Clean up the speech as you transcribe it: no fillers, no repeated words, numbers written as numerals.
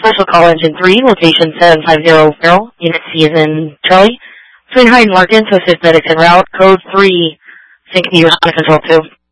Special Call Engine 3, location 750 Farrell, Unit C is in Charlie. Between Hyde and Larkin, to assist medics en route. Code 3, sync meters on control 2.